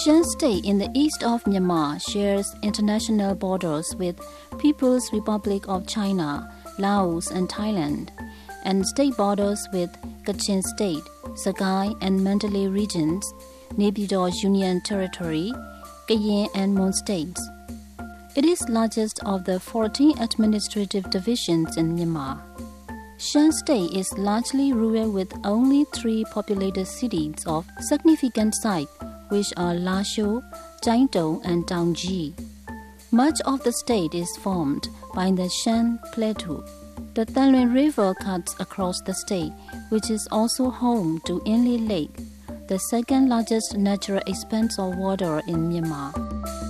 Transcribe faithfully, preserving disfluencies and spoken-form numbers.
Shan State in the east of Myanmar shares international borders with People's Republic of China, Laos and Thailand, and state borders with Kachin State, Sakai and Mandalay regions, Naypyidaw Union Territory, Kayin and Mon states. It is largest of the fourteen administrative divisions in Myanmar. Shan State is largely rural with only three populated cities of significant size, which are Lasho, Jaintong and Taungji. Much of the state is formed by the Shan Plateau. The Than Luin River cuts across the state, which is also home to Inle Lake, the second largest natural expanse of water in Myanmar.